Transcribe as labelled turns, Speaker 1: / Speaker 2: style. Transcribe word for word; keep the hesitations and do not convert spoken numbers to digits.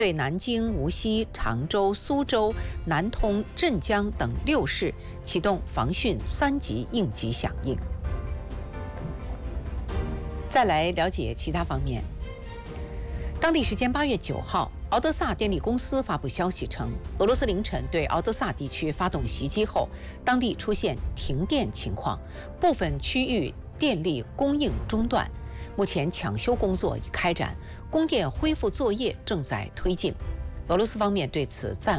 Speaker 1: 对南京、无锡、常州、苏州、南通、镇江等六市启动防汛三级应急响应。再来了解其他方面。当地时间八月九号，敖德萨电力公司发布消息称，俄罗斯凌晨对敖德萨地区发动袭击后，当地出现停电情况，部分区域电力供应中断。目前抢修工作已开展，供电恢复作业正在推进。俄罗斯方面对此暂